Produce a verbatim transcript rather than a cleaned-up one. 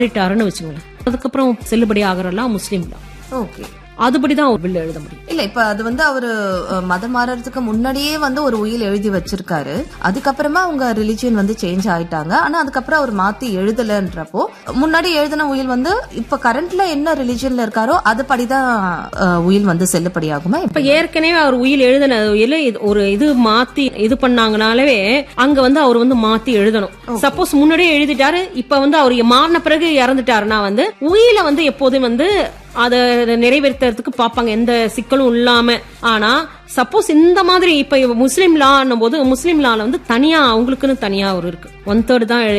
மாறிட்டாருன்னு வச்சுங்களேன், அதுக்கப்புறம் செல்லுபடி ஆகிறலாம் முஸ்லீம் தான். ஓகே, அதுபடிதான் ஒரு பில் எழுத முடியும். இல்ல இப்ப அது வந்து அவரு அஹ், மதம் மாறதுக்கு முன்னாடியே வந்து ஒரு உயில் எழுதி வச்சிருக்காரு. அதுக்கப்புறமா அவங்க ரிலிஜியன் வந்து சேஞ்ச் ஆயிட்டாங்க. ஆனா அதுக்கப்புறம் அவர் மாத்தி எழுதலன்றப்போ முன்னாடி எழுதின உயில் வந்து இப்ப கரண்ட்ல என்ன ரிலிஜியன்ல இருக்காரோ அதுபடிதான் அஹ், உயில் வந்து செல்லுபடியாகுமா? இப்ப ஏற்கனவே அவர் உயில் எழுதின உயில இது- ஒரு இது மாத்தி இது பண்ணாங்கனாலே அங்க வந்து அவர் வந்து மாத்தி எழுதணும். சப்போஸ் முன்னாடியே எழுதிட்டாரு, இப்ப வந்து அவர் மாறின பிறகு இறந்துட்டாருன்னா வந்து உயில வந்து எப்போதும் வந்து அதை நிறைவேற்றுறதுக்கு பாப்பாங்க, எந்த சிக்கலும் இல்லாம. ஆனா சப்போஸ் இந்த மாதிரி இப்ப முஸ்லீம் லா போது முஸ்லீம் லால வந்து தனியா அவங்களுக்குன்னு தனியா ஒரு இருக்கு, ஒன் தேர்ட் தான்